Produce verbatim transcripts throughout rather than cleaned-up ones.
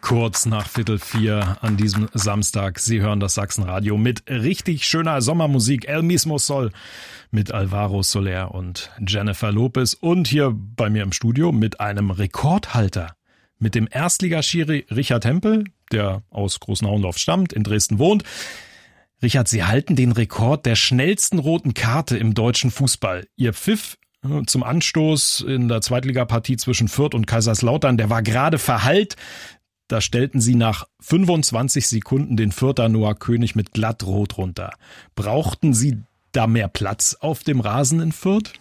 Kurz nach Viertel vier an diesem Samstag. Sie hören das Sachsenradio mit richtig schöner Sommermusik. El Mismo Sol mit Alvaro Soler und Jennifer Lopez. Und hier bei mir im Studio mit einem Rekordhalter. Mit dem Erstligaschiri Richard Hempel, der aus Großenhaundorf stammt, in Dresden wohnt. Richard, Sie halten den Rekord der schnellsten roten Karte im deutschen Fußball. Ihr Pfiff zum Anstoß in der Zweitligapartie zwischen Fürth und Kaiserslautern, der war gerade verhallt. Da stellten Sie nach fünfundzwanzig Sekunden den Fürther Noah König mit glattrot runter. Brauchten Sie da mehr Platz auf dem Rasen in Fürth?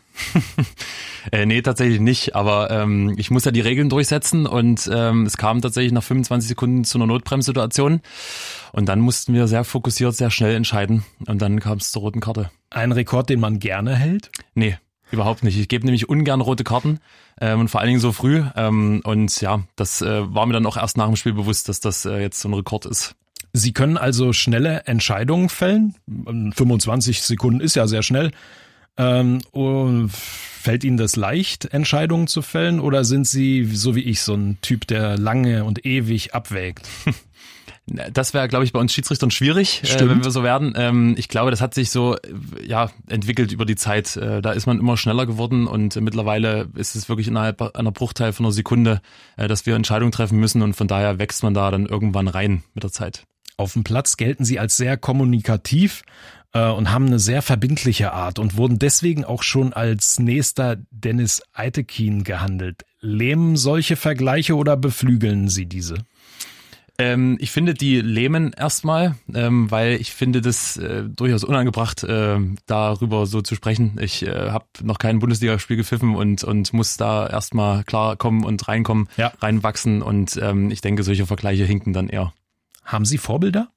äh, nee, tatsächlich nicht. Aber ähm, ich muss ja die Regeln durchsetzen und ähm, es kam tatsächlich nach fünfundzwanzig Sekunden zu einer Notbremssituation. Und dann mussten wir sehr fokussiert, sehr schnell entscheiden. Und dann kam es zur roten Karte. Ein Rekord, den man gerne hält? Nee. Überhaupt nicht. Ich gebe nämlich ungern rote Karten ähm, und vor allen Dingen so früh. Ähm, und ja, das äh, war mir dann auch erst nach dem Spiel bewusst, dass das äh, jetzt so ein Rekord ist. Sie können also schnelle Entscheidungen fällen. fünfundzwanzig Sekunden ist ja sehr schnell. Ähm, und fällt Ihnen das leicht, Entscheidungen zu fällen? Oder sind Sie, so wie ich, so ein Typ, der lange und ewig abwägt? Das wäre, glaube ich, bei uns Schiedsrichtern schwierig, äh, wenn wir so werden. Ähm, ich glaube, das hat sich so ja entwickelt über die Zeit. Äh, da ist man immer schneller geworden und äh, mittlerweile ist es wirklich innerhalb einer Bruchteil von einer Sekunde, äh, dass wir Entscheidungen treffen müssen und von daher wächst man da dann irgendwann rein mit der Zeit. Auf dem Platz gelten Sie als sehr kommunikativ äh, und haben eine sehr verbindliche Art und wurden deswegen auch schon als nächster Dennis Eitekin gehandelt. Lähmen solche Vergleiche oder beflügeln Sie diese? Ähm, ich finde die lähmen erstmal, ähm, weil ich finde das äh, durchaus unangebracht, äh, darüber so zu sprechen. Ich äh, habe noch kein Bundesligaspiel gepfiffen und und muss da erstmal klar kommen und reinkommen, ja. reinwachsen und ähm, ich denke, solche Vergleiche hinken dann eher. Haben Sie Vorbilder?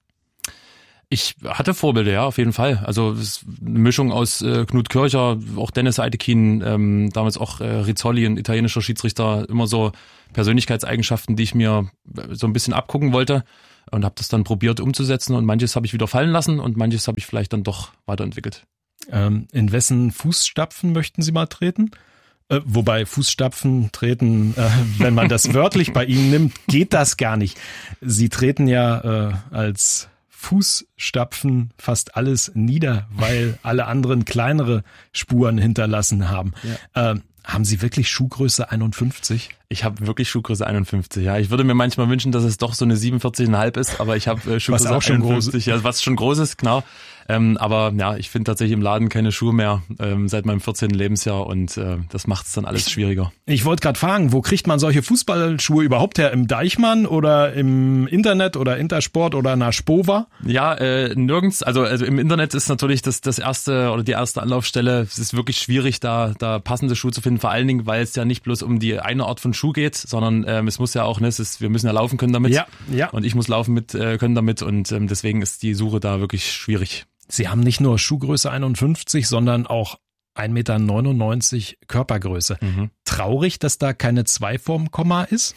Ich hatte Vorbilder, ja, auf jeden Fall. Also es ist eine Mischung aus äh, Knut Kircher, auch Dennis Eitekin, ähm, damals auch äh, Rizzoli, ein italienischer Schiedsrichter, immer so Persönlichkeitseigenschaften, die ich mir so ein bisschen abgucken wollte und habe das dann probiert umzusetzen und manches habe ich wieder fallen lassen und manches habe ich vielleicht dann doch weiterentwickelt. Ähm, in wessen Fußstapfen möchten Sie mal treten? Äh, wobei Fußstapfen treten, äh, wenn man das wörtlich bei Ihnen nimmt, geht das gar nicht. Sie treten ja äh, als Fußstapfen fast alles nieder, weil alle anderen kleinere Spuren hinterlassen haben. Ja. Ähm, haben Sie wirklich Schuhgröße einundfünfzig? Ich habe wirklich Schuhgröße einundfünfzig, ja. Ich würde mir manchmal wünschen, dass es doch so eine siebenundvierzig Komma fünf ist, aber ich habe äh, Schuhgröße was auch schon einundfünfzig, groß. Ja, was schon groß ist, genau. Ähm, aber ja, ich finde tatsächlich im Laden keine Schuhe mehr ähm, seit meinem vierzehnten Lebensjahr und äh, das macht es dann alles schwieriger. Ich wollte gerade fragen, wo kriegt man solche Fußballschuhe überhaupt her? Im Deichmann oder im Internet oder Intersport oder nach Spova? Ja, äh, nirgends. Also, also im Internet ist natürlich das das erste oder die erste Anlaufstelle. Es ist wirklich schwierig, da da passende Schuhe zu finden. Vor allen Dingen, weil es ja nicht bloß um die eine Art von Schuh geht, sondern ähm, es muss ja auch, ne, es ist, wir müssen ja laufen können damit. Ja, ja. Und ich muss laufen mit äh, können damit und ähm, deswegen ist die Suche da wirklich schwierig. Sie haben nicht nur Schuhgröße einundfünfzig, sondern auch ein Meter neunundneunzig Körpergröße. Mhm. Traurig, dass da keine zwei vorm Komma ist?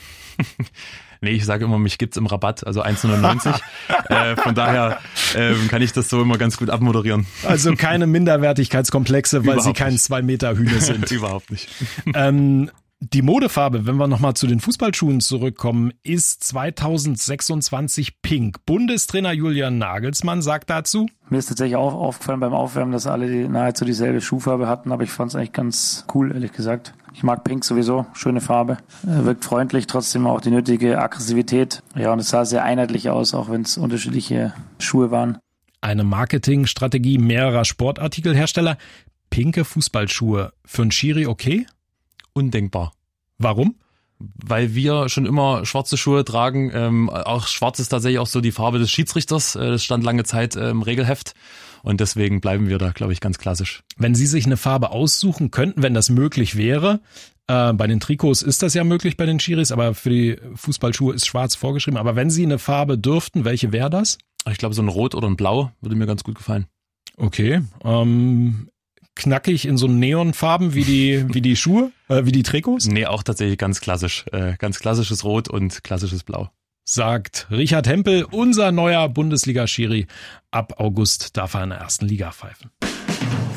Nee, ich sage immer, mich gibt's im Rabatt, also eins Komma neunundneunzig. äh, von daher ähm, kann ich das so immer ganz gut abmoderieren. Also keine Minderwertigkeitskomplexe, weil Überhaupt Sie kein nicht. zwei Meter Hühner sind. Überhaupt nicht. Ähm, die Modefarbe, wenn wir nochmal zu den Fußballschuhen zurückkommen, ist zweitausendsechsundzwanzig pink. Bundestrainer Julian Nagelsmann sagt dazu: Mir ist tatsächlich auch aufgefallen beim Aufwärmen, dass alle die nahezu dieselbe Schuhfarbe hatten, aber ich fand es eigentlich ganz cool, ehrlich gesagt. Ich mag Pink sowieso, schöne Farbe, wirkt freundlich, trotzdem auch die nötige Aggressivität. Ja, und es sah sehr einheitlich aus, auch wenn es unterschiedliche Schuhe waren. Eine Marketingstrategie mehrerer Sportartikelhersteller. Pinke Fußballschuhe für einen Schiri okay? Undenkbar. Warum? Weil wir schon immer schwarze Schuhe tragen. Ähm, auch schwarz ist tatsächlich auch so die Farbe des Schiedsrichters. Äh, das stand lange Zeit äh, im Regelheft. Und deswegen bleiben wir da, glaube ich, ganz klassisch. Wenn Sie sich eine Farbe aussuchen könnten, wenn das möglich wäre, äh, bei den Trikots ist das ja möglich bei den Schiris, aber für die Fußballschuhe ist schwarz vorgeschrieben. Aber wenn Sie eine Farbe dürften, welche wäre das? Ich glaube, so ein Rot oder ein Blau würde mir ganz gut gefallen. Okay, ähm... knackig in so Neonfarben wie die wie die Schuhe, äh, wie die Trikots? Nee, auch tatsächlich ganz klassisch. Äh, ganz klassisches Rot und klassisches Blau. Sagt Richard Hempel, unser neuer Bundesliga-Schiri. Ab August darf er in der ersten Liga pfeifen.